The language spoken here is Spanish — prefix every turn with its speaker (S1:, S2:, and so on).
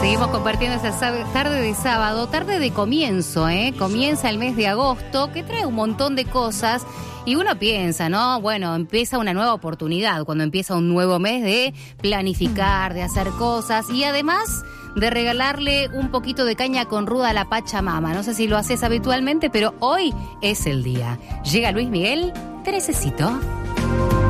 S1: Seguimos compartiendo esta tarde de sábado, tarde de comienzo, Comienza el mes de agosto, que trae un montón de cosas. Y uno piensa, ¿no? Bueno, empieza una nueva oportunidad, cuando empieza un nuevo mes de planificar, de hacer cosas y además de regalarle un poquito de caña con ruda a la Pachamama. No sé si lo haces habitualmente, pero hoy es el día. Llega Luis Miguel, te necesito.